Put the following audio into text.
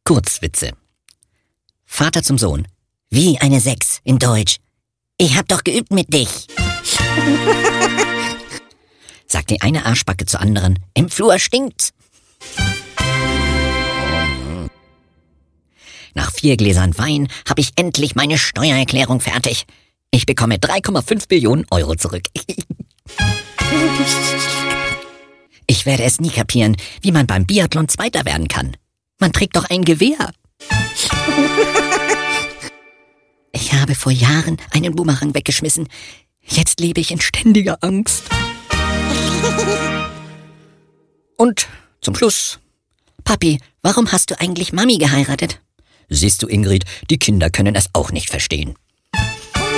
Kurzwitze. Vater zum Sohn. Wie eine 6 in Deutsch. Ich hab doch geübt mit dich. Sagt die eine Arschbacke zur anderen. Im Flur stinkt's. Nach 4 Gläsern Wein habe ich endlich meine Steuererklärung fertig. Ich bekomme 3,5 Billionen Euro zurück. Ich werde es nie kapieren, wie man beim Biathlon Zweiter werden kann. Man trägt doch ein Gewehr. Ich habe vor Jahren einen Boomerang weggeschmissen. Jetzt lebe ich in ständiger Angst. Und zum Schluss. Papi, warum hast du eigentlich Mami geheiratet? Siehst du, Ingrid, die Kinder können es auch nicht verstehen.